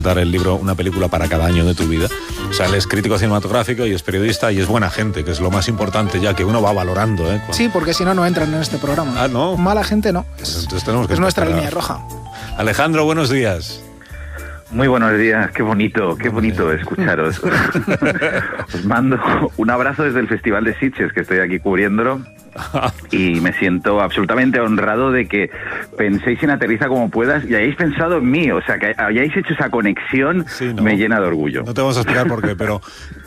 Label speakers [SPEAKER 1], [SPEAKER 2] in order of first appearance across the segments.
[SPEAKER 1] dar el libro Una película para cada año de tu vida. O sea, él es crítico cinematográfico y es periodista y es buena gente, que es lo más importante ya, que uno va valorando.
[SPEAKER 2] Sí, porque si no, no entran en este programa.
[SPEAKER 1] Ah, ¿no?
[SPEAKER 2] Mala gente no.
[SPEAKER 1] Pues entonces tenemos que
[SPEAKER 2] es nuestra
[SPEAKER 1] esperar.
[SPEAKER 2] línea roja.
[SPEAKER 1] Alejandro, buenos días.
[SPEAKER 3] Muy buenos días, qué bonito escucharos. Os mando un abrazo desde el Festival de Sitges, que estoy aquí cubriéndolo, y me siento absolutamente honrado de que penséis en Aterriza como puedas y hayáis pensado en mí, o sea, que hayáis hecho esa conexión, sí, ¿no? Me llena de orgullo.
[SPEAKER 1] No te vamos a explicar por qué, pero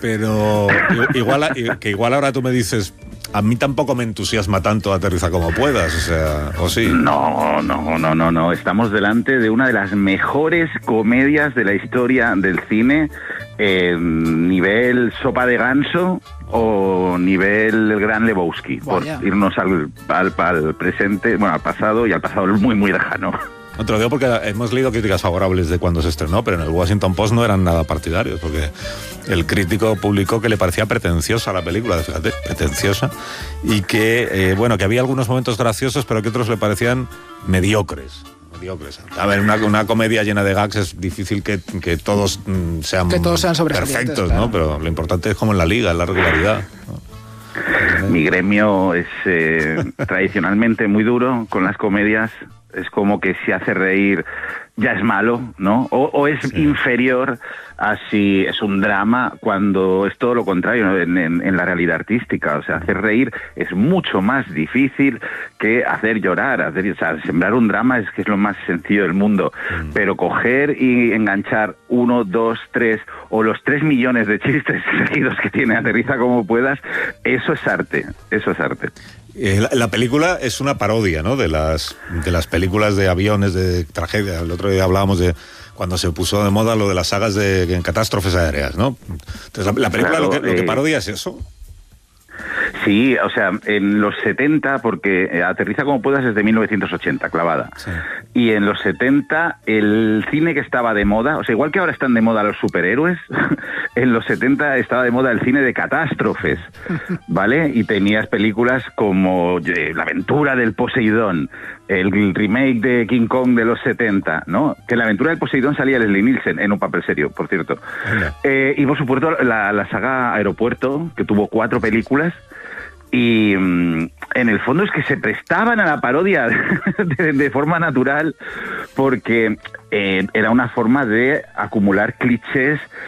[SPEAKER 1] igual ahora tú me dices... A mí tampoco me entusiasma tanto Aterriza como puedas, o sea, ¿o sí?
[SPEAKER 3] No. Estamos delante de una de las mejores comedias de la historia del cine, nivel Sopa de Ganso o nivel El Gran Lebowski, por irnos al presente, bueno, al pasado y al pasado muy, muy lejano.
[SPEAKER 1] No te lo digo porque hemos leído críticas favorables de cuando se estrenó, pero en el Washington Post no eran nada partidarios, porque el crítico publicó que le parecía pretenciosa la película, fíjate, pretenciosa, y que, que había algunos momentos graciosos, pero que otros le parecían mediocres. A ver, una comedia llena de gags es difícil que todos sean perfectos, claro. ¿No? Pero lo importante es como en la liga, en la regularidad, ¿no?
[SPEAKER 3] Mi gremio es tradicionalmente muy duro con las comedias. Es como que si hace reír ya es malo, ¿no? O es inferior a si es un drama, cuando es todo lo contrario, ¿no? en la realidad artística. O sea, hacer reír es mucho más difícil que hacer llorar. O sea, sembrar un drama es lo más sencillo del mundo. Pero coger y enganchar 1, 2, 3 o los 3 millones de chistes seguidos que tiene Aterriza como puedas, eso es arte.
[SPEAKER 1] La película es una parodia, ¿no? De las películas de aviones, de tragedia. El otro día hablábamos de cuando se puso de moda lo de las sagas de catástrofes aéreas, ¿no? Entonces la película claro, lo que parodia es eso.
[SPEAKER 3] Sí, o sea, en los 70, porque Aterriza como puedas es de 1980, clavada. Sí. Y en los 70, el cine que estaba de moda, o sea, igual que ahora están de moda los superhéroes, en los 70 estaba de moda el cine de catástrofes, ¿vale? Y tenías películas como La aventura del Poseidón, el remake de King Kong de los 70, ¿no? Que en La aventura del Poseidón salía Leslie Nielsen, en un papel serio, por cierto. Y por supuesto la saga Aeropuerto, que tuvo 4 películas, y en el fondo es que se prestaban a la parodia de forma natural, porque era una forma de acumular clichés